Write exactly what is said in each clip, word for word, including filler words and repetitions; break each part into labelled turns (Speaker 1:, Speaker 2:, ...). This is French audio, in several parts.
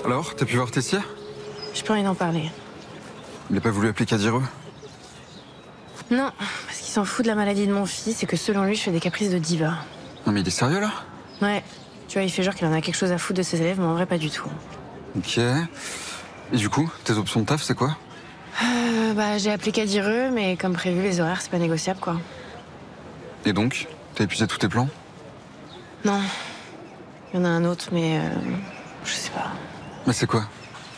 Speaker 1: Alors, t'as pu voir Tessia?
Speaker 2: J'ai pas envie d'en parler.
Speaker 1: Il a pas voulu appeler Kadireux?
Speaker 2: Non, parce qu'il s'en fout de la maladie de mon fils et que selon lui, je fais des caprices de diva.
Speaker 1: Non mais il est sérieux là?
Speaker 2: Ouais, tu vois, il fait genre qu'il en a quelque chose à foutre de ses élèves, mais en vrai, pas du tout.
Speaker 1: Ok. Et du coup, tes options de taf, c'est quoi?
Speaker 2: Euh, bah, j'ai appelé Kadireux, mais comme prévu, les horaires, c'est pas négociable, quoi.
Speaker 1: Et donc, t'as épuisé tous tes plans?
Speaker 2: Non. Il y en a un autre, mais... Euh, je sais pas.
Speaker 1: Mais c'est quoi?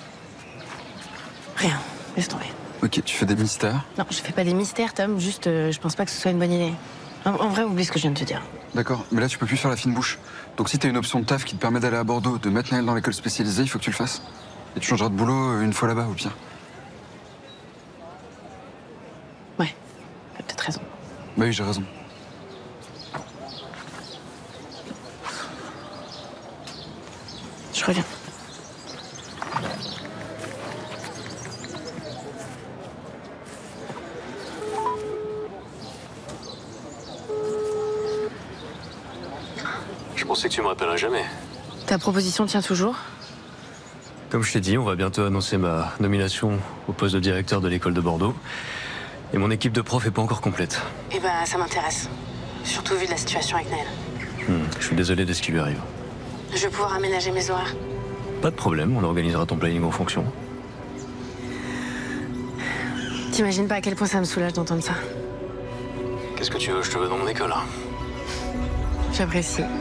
Speaker 2: Rien. Laisse tomber.
Speaker 1: Ok, tu fais des mystères.
Speaker 2: Non, je fais pas des mystères, Tom. Juste, euh, je pense pas que ce soit une bonne idée. En, en vrai, oublie ce que je viens de te dire.
Speaker 1: D'accord, mais là tu peux plus faire la fine bouche. Donc si t'as une option de taf qui te permet d'aller à Bordeaux, de mettre Naël dans l'école spécialisée, il faut que tu le fasses. Et tu changeras de boulot euh, une fois là-bas, au pire.
Speaker 2: Ouais, t'as peut-être raison.
Speaker 1: Bah oui, j'ai raison.
Speaker 2: Je reviens.
Speaker 3: Je pensais que tu me rappellerais jamais.
Speaker 2: Ta proposition tient toujours?
Speaker 3: Comme je t'ai dit, on va bientôt annoncer ma nomination au poste de directeur de l'école de Bordeaux. Et mon équipe de profs est pas encore complète.
Speaker 2: Eh ben, ça m'intéresse. Surtout vu de la situation avec Naël.
Speaker 3: Hmm, je suis désolé de ce qui lui arrive.
Speaker 2: Je vais pouvoir aménager mes horaires.
Speaker 3: Pas de problème, on organisera ton planning en fonction.
Speaker 2: T'imagines pas à quel point ça me soulage d'entendre ça.
Speaker 3: Qu'est-ce que tu veux? Je te veux dans mon école.
Speaker 2: J'apprécie.